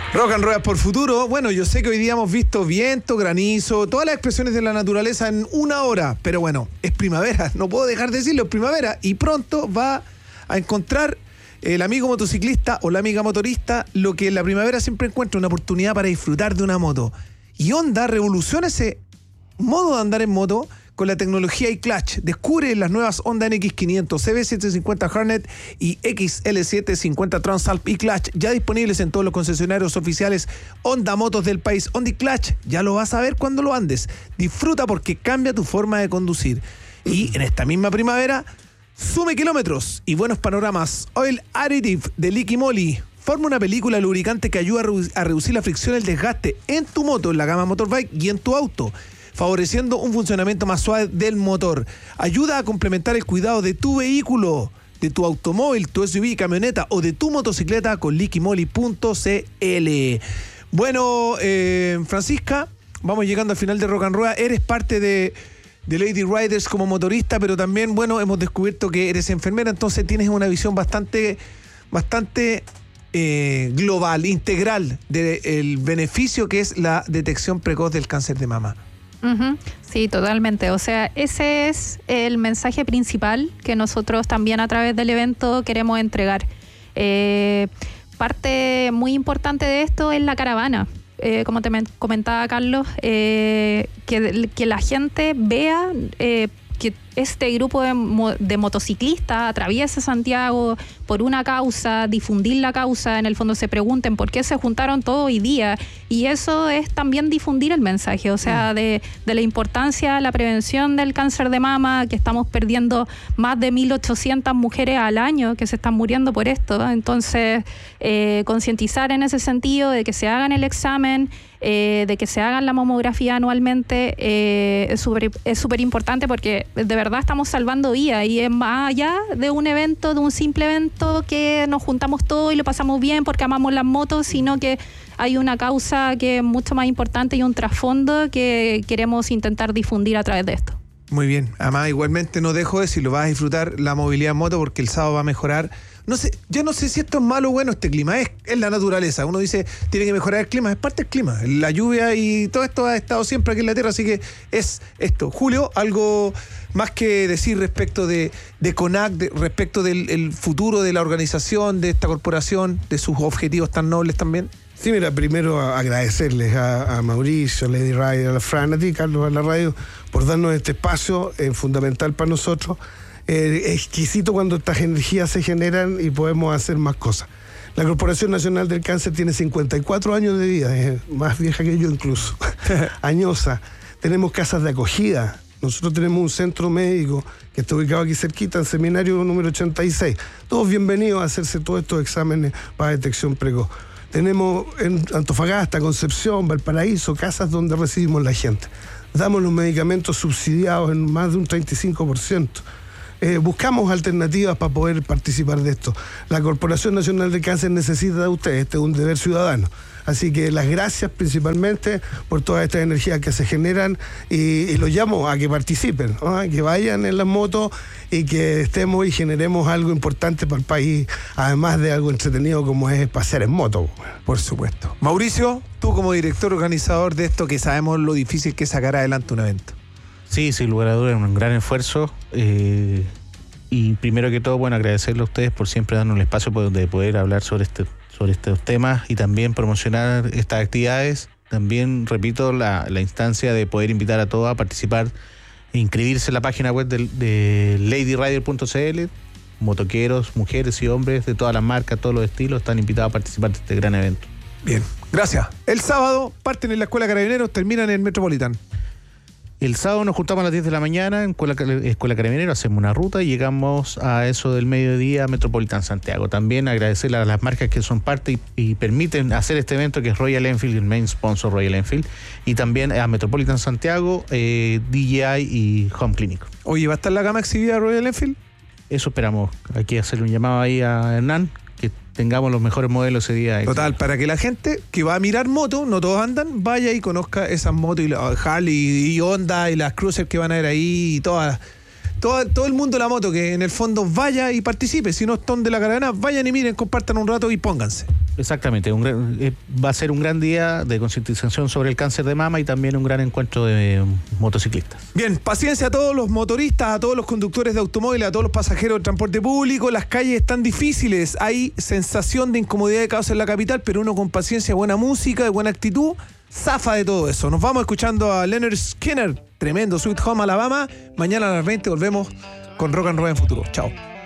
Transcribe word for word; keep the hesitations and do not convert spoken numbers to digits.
Rock and Roll por Futuro. Bueno, yo sé que hoy día hemos visto viento, granizo, todas las expresiones de la naturaleza en una hora, pero bueno, es primavera, no puedo dejar de decirlo, es primavera y pronto va a encontrar el amigo motociclista o la amiga motorista lo que en la primavera siempre encuentra, una oportunidad para disfrutar de una moto. Y Honda revoluciona ese modo de andar en moto con la tecnología iClutch. Descubre las nuevas Honda N X quinientos, C B setecientos cincuenta Hornet y X L setecientos cincuenta Transalp iClutch, ya disponibles en todos los concesionarios oficiales Honda Motos del país. Honda iClutch, ya lo vas a ver cuando lo andes. Disfruta porque cambia tu forma de conducir. Y en esta misma primavera, sume kilómetros y buenos panoramas. Oil Additive de Liqui Moly forma una película lubricante que ayuda a, redu- a reducir la fricción y el desgaste en tu moto, en la gama Motorbike y en tu auto, favoreciendo un funcionamiento más suave del motor. Ayuda a complementar el cuidado de tu vehículo, de tu automóvil, tu S U V, camioneta o de tu motocicleta con liqui moly punto c l. Bueno, eh, Francisca, vamos llegando al final de Rock and Roll. Eres parte de, de Lady Riders como motorista, pero también, bueno, hemos descubierto que eres enfermera, entonces tienes una visión bastante, bastante eh, global, integral del beneficio que es la detección precoz del cáncer de mama. Uh-huh. Sí, totalmente. O sea, ese es el mensaje principal que nosotros también a través del evento queremos entregar. Eh, parte muy importante de esto es la caravana. Eh, como te comentaba Carlos, eh, que, que la gente vea eh, que este grupo de, mo- de motociclistas atraviesa Santiago por una causa, difundir la causa, en el fondo se pregunten por qué se juntaron todo hoy día, y eso es también difundir el mensaje, o sea, de, de la importancia de la prevención del cáncer de mama, que estamos perdiendo más de mil ochocientas mujeres al año que se están muriendo por esto, ¿no? Entonces, eh, concientizar en ese sentido de que se hagan el examen, eh, de que se hagan la mamografía anualmente, eh, es súper es súper importante porque de verdad estamos salvando vidas y es más allá de un evento, de un simple evento que nos juntamos todos y lo pasamos bien porque amamos las motos, sino que hay una causa que es mucho más importante y un trasfondo que queremos intentar difundir a través de esto. Muy bien, además igualmente no dejo de decirlo, vas a disfrutar la movilidad en moto porque el sábado va a mejorar. No sé, yo no sé si esto es malo o bueno, este clima, es, es la naturaleza. Uno dice, tiene que mejorar el clima, es parte del clima. La lluvia y todo esto ha estado siempre aquí en la Tierra, así que es esto. Julio, algo más que decir respecto de, de CONAC, de, respecto del el futuro de la organización, de esta corporación, de sus objetivos tan nobles también. Sí, mira, primero agradecerles a, a Mauricio, a Lady Rider, a la Fran, a ti, Carlos, a la radio, por darnos este espacio eh, fundamental para nosotros. Eh, exquisito cuando estas energías se generan y podemos hacer más cosas. La Corporación Nacional del Cáncer tiene cincuenta y cuatro años de vida, es más vieja que yo incluso, añosa. Tenemos casas de acogida. Nosotros tenemos un centro médico que está ubicado aquí cerquita, en Seminario número ochenta y seis. Todos bienvenidos a hacerse todos estos exámenes para detección precoz. Tenemos en Antofagasta, Concepción, Valparaíso, casas donde recibimos la gente. Damos los medicamentos subsidiados en más de un treinta y cinco por ciento. Eh, buscamos alternativas para poder participar de esto. La Corporación Nacional de Cáncer necesita de ustedes, este es un deber ciudadano. Así que las gracias principalmente por todas estas energías que se generan y, y los llamo a que participen, ¿no? A que vayan en las motos y que estemos y generemos algo importante para el país, además de algo entretenido como es pasear en moto. Por supuesto. Mauricio, tú como director organizador de esto, que sabemos lo difícil que es sacar adelante un evento. Sí, sin lugar a dudas, un gran esfuerzo. Eh, y primero que todo, bueno, agradecerle a ustedes por siempre darnos el espacio de poder hablar sobre este sobre estos temas y también promocionar estas actividades. También, repito, la, la instancia de poder invitar a todos a participar e inscribirse en la página web de, de lady rider punto c l. Motoqueros, mujeres y hombres de todas las marcas, todos los estilos, están invitados a participar de este gran evento. Bien, gracias. El sábado parten en la Escuela Carabineros, terminan en el Metropolitan. El sábado nos juntamos a las diez de la mañana en Escuela, Escuela Carabineros, hacemos una ruta y llegamos a eso del mediodía a Metropolitan Santiago. También agradecerle a las marcas que son parte y, y permiten hacer este evento, que es Royal Enfield, el main sponsor Royal Enfield, y también a Metropolitan Santiago, eh, D J I y Home Clinic. Oye, ¿va a estar la gama exhibida de Royal Enfield? Eso esperamos. Aquí hacerle un llamado ahí a Hernán, que tengamos los mejores modelos ese día. Total, para que la gente que va a mirar motos, no todos andan, vaya y conozca esas motos, y la Harley y Honda y las Cruiser que van a ver ahí y todas, todo, todo el mundo de la moto que en el fondo vaya y participe. Si no están de la caravana, vayan y miren, compartan un rato y pónganse. Exactamente, un gran, eh, va a ser un gran día de concientización sobre el cáncer de mama y también un gran encuentro de eh, motociclistas. Bien, paciencia a todos los motoristas, a todos los conductores de automóviles, a todos los pasajeros del transporte público. Las calles están difíciles, hay sensación de incomodidad y caos en la capital, pero uno con paciencia, buena música y buena actitud zafa de todo eso. Nos vamos escuchando a Lynyrd Skynyrd, tremendo Sweet Home Alabama. Mañana a las veinte volvemos con Rock and Roll en Futuro. Chao.